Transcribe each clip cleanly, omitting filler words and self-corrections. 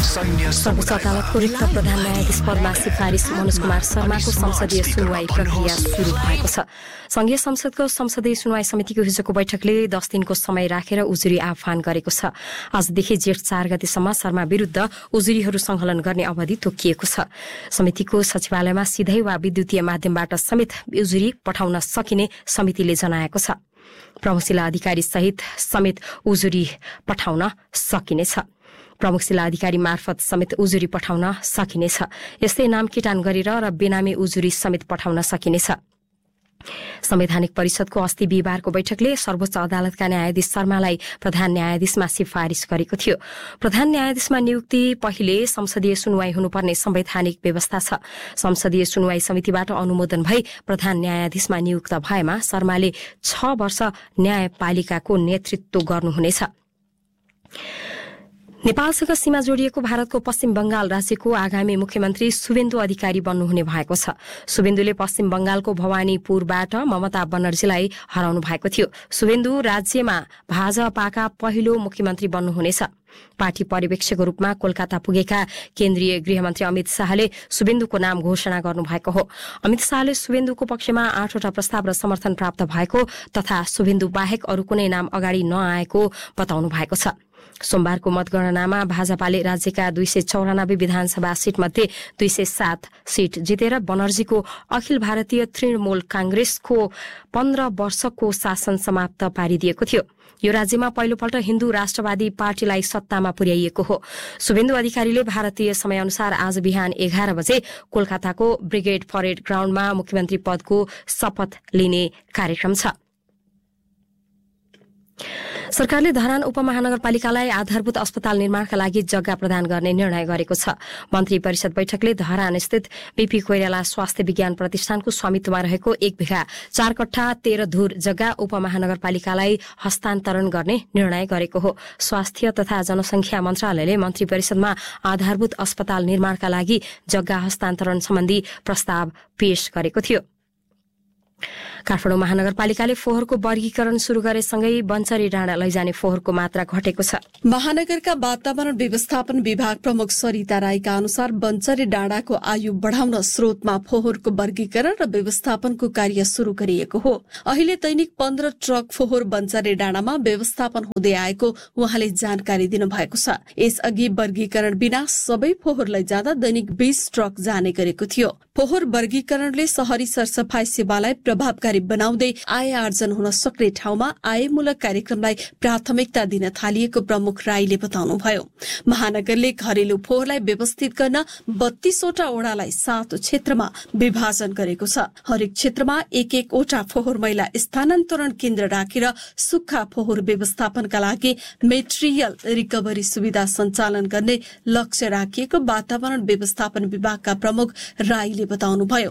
सर्वोच्च अदालतको रिक्त प्रधान न्यायाधीश पदमा सिफारिस मनोज कुमार शर्माको संसदीय सुनवाई प्रक्रिया शुरू भएको छ। संघीय संसदको संसदीय सुनवाई समितिको हिजोको बैठकले 10 दिनको समय राखेर उजुरी आह्वान गरेको छ। आजदेखि जेठ 4 गतेसम्म शर्मा विरूद्ध उजुरीहरू संकलन गर्ने अवधि तोकिएको छ। समितिको सचिवालयमा सिधै वा विद्युतीय माध्यमबाट समेत उजुरी पठाउन सकिने समितिले जनाएको छ। प्रमुख जिल्ला अधिकारी सहित समेत उजुरी पठाउन सकिनेछ। प्रमुख जिल्ला अधिकारी मार्फत समेत उजुरी पठाउन सकिनेछ। यस्तै नाम किटान गरेर र बेनामी उजुरी समेत पठाउन सकिनेछ। संवैधानिक परिषदको अस्ति बिहिबारको बैठकले सर्वोच्च अदालतका न्यायाधीश शर्मालाई प्रधान न्यायाधीशमा सिफारिस गरेको थियो। प्रधान न्यायाधीशमा नियुक्ति पहिले संसदीय सुनवाई हुनुपर्ने संवैधानिक व्यवस्था छ। संसदीय सुनवाई समितिबाट अनुमोदन भई प्रधान न्यायाधीशमा नियुक्त भएमा शर्माले 6 वर्ष न्यायपालिकाको नेतृत्व गर्नुहुनेछ। नेपालसँग सीमा जोडिएको भारतको पश्चिम बंगाल राज्यको आगामी मुख्यमन्त्री शुभेन्दु अधिकारी बन्नुहुने भएको छ। शुभेन्दुले पश्चिम बंगालको भवानीपुरबाट ममता बनर्जीलाई हराउनु भएको थियो। शुभेन्दु राज्यमा भाजपाका पहिलो मुख्यमन्त्री बन्नुहुनेछ। पार्टी पर्यवेक्षकको रूपमा कोलकाता पुगेका केन्द्रीय गृहमन्त्री अमित शाहले शुभेन्दुको नाम घोषणा गर्नुभएको हो। अमित शाहले शुभेन्दुको पक्षमा 8 वटा प्रस्ताव र समर्थन प्राप्त भएको तथा शुभेन्दु बाहेक अरू कुनै नाम अगाडि नआएको बताउनु भएको छ। सोमबारको मतगणनामा भाजपाले राज्यका 294 विधानसभा सीटमध्ये 207 सीट जितेर बनर्जीको अखिल भारतीय तृणमूल कांग्रेसको 15 वर्षको शासन समाप्त पारिदिएको थियो। यो राज्यमा पहिलोपल्ट हिन्दू राष्ट्रवादी पार्टीलाई सत्तामा पुर्याइएको हो। शुभेन्दु अधिकारीले भारतीय समयअनुसार आज बिहान 11 बजे कोलकाताको ब्रिगेड परेड ग्राउण्डमा मुख्यमन्त्री पदको शपथ लिने कार्यक्रम छ। सरकारले धरान उपमहानगरपालिकालाई आधारभूत अस्पताल निर्माणका लागि जग्गा प्रदान गर्ने निर्णय गरेको छ। मन्त्री परिषद बैठकले धरान स्थित बीपी कोइराला स्वास्थ्य विज्ञान प्रतिष्ठानको स्वामित्वमा रहेको 1 बिघा 4 कट्ठा 13 धुर जग्गा उपमहानगरपालिकालाई हस्तान्तरण गर्ने निर्णय गरेको हो। स्वास्थ्य तथा जनसंख्या मन्त्रालयले मन्त्री परिषदमा आधारभूत अस्पताल निर्माणका लागि जग्गा हस्तान्तरण सम्बन्धी प्रस्ताव पेश गरेको थियो। काठमाडौँ महानगरपालिकाले फोहोरको वर्गीकरण शुरू गरेसँगै बन्चरी डाँडा लैजाने फोहोरको मात्रा घटेको छ। महानगरका वातावरण व्यवस्थापन विभाग प्रमुख सरिता राईका अनुसार बन्चरी डाँडाको आयु बढ़ाउन स्रोतमा फोहोरको वर्गीकरण र व्यवस्थापनको कार्य शुरू गरिएको हो। अहिले दैनिक 15 ट्रक फोहोर बन्चरी डाँडामा व्यवस्थापन हुँदै आएको उहाँले जानकारी दिनुभएको छ। यसअघि वर्गीकरण बिना सबै फोहोर लैजाँदा दैनिक 20 ट्रक जाने गरेको थियो। फोहोर वर्गीकरणले शहरी सरसफाई सेवालाई प्रभावकारी बनाउँदै आय आर्जन हुन सक्ने ठाउँमा आयमूलक कार्यक्रमलाई प्राथमिकता दिन थालिएको प्रमुख राईले बताउनुभयो। महानगरले घरेलु फोहोरलाई व्यवस्थित गर्न 32 वटा ओडालाई 7 क्षेत्रमा विभाजन गरेको छ। हरेक क्षेत्रमा 1-1 वटा फोहोर मैला स्थानान्तरण केन्द्र राखेर सुक्खा फोहोर व्यवस्थापनका लागि मेटेरियल रिकभरी सुविधा सञ्चालन गर्ने लक्ष्य राखिएको वातावरण व्यवस्थापन विभागका प्रमुख राईले बताउनुभयो।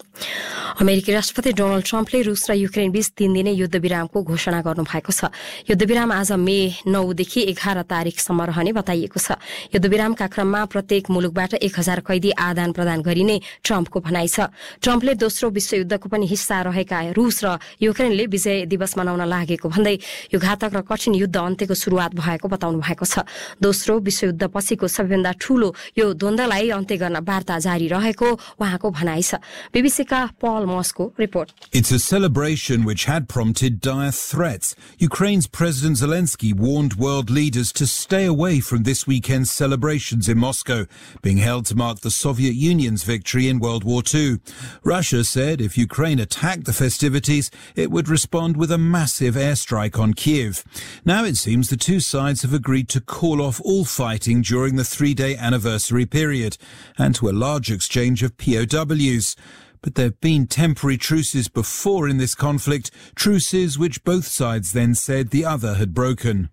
अमेरिकी राष्ट्रपति डोनाल्ड ट्रम्पले रूस र युक्रेन बीच 3 दिने युद्धविरामको घोषणा गर्नुभएको छ। युद्धविराम आज मे 9 देखि 11 तारिकसम्म रहने बताइएको छ। युद्धविरामका क्रममा प्रत्येक मुलुकबाट 1000 कैदी आदान प्रदान गरिने ट्रम्पको भनाइ छ। ट्रम्पले दोस्रो विश्वयुद्धको पनि हिस्सा रहेका रूस र युक्रेनले विजय दिवस मनाउन लागेको भन्दै यो घातक र कठिन युद्ध अन्त्यको शुरूआत भएको बताउनु भएको छ। दोस्रो विश्वयुद्ध पछिको सबैभन्दा ठूलो यो द्वन्द्वलाई अन्त्य गर्न वार्ता जारी रहेको उहाँको भनाइ छ। बीबीसीका पल Moscow report. It's a celebration which had prompted dire threats. Ukraine's President Zelensky warned world leaders to stay away from this weekend's celebrations in Moscow, being held to mark the Soviet Union's victory in World War II. Russia said if Ukraine attacked the festivities, it would respond with a massive airstrike on Kyiv. Now it seems the two sides have agreed to call off all fighting during the 3-day anniversary period and to a large exchange of POWs. But there have been temporary truces before in this conflict, truces which both sides then said the other had broken.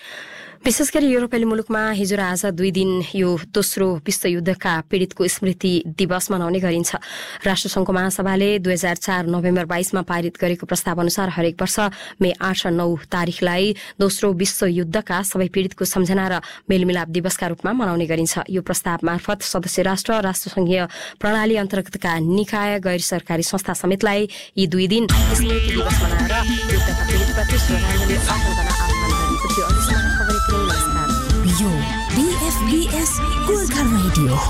विशेष गरी युरोपेली मुलुकमा हिजो र आज 2 दिन यो दोस्रो विश्वयुद्धका पीड़ितको स्मृति दिवस मनाउने गरिन्छ। राष्ट्रसंघको महासभाले 2004 नोभेम्बर 22 मा पारित गरेको प्रस्ताव अनुसार हरेक वर्ष मे 8 र 9 तारिखलाई दोस्रो विश्वयुद्धका सबै पीड़ितको सम्झना र मेलमिलाप दिवसका रूपमा मनाउने गरिन्छ। यो प्रस्ताव मार्फत सदस्य राष्ट्र, राष्ट्रसंघीय प्रणाली अन्तर्गतका निकाय, गैर सरकारी संस्था समेतलाई यी 2 दिन स्मृति दिवस मनाएर युद्धका पीड़ितप्रति श्रद्धाञ्जली अर्पण गर्न आह्वान गरेको थियो। Yo BFBS Gorkha radio